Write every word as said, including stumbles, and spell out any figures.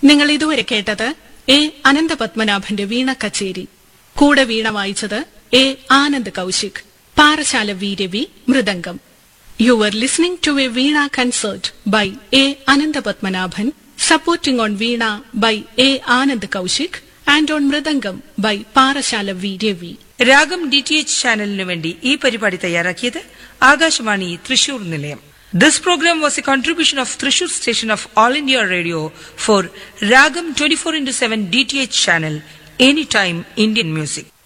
നിങ്ങൾ ഇതുവരെ കേട്ടത് എ അനന്തപത്മനാഭന്റെ വീണ കച്ചേരി. കൂടെ വീണ വായിച്ചത് A Anand Kaushik. Parassala V Ravi mridangam. You were listening to a Veena concert by A. Ananthapadmanabhan, supporting on Veena by A. Anand Kaushik and on Mridangam by Parashala V. Devi. രാഗം D T H ചാനലിനു വേണ്ടി ഈ പരിപാടി തയ്യാറാക്കിയത് ആകാശവാണി തൃശൂർ നിലയം. This program was a contribution of Thrissur station of All India Radio for Ragam twenty-four into seven D T H channel, anytime Indian music.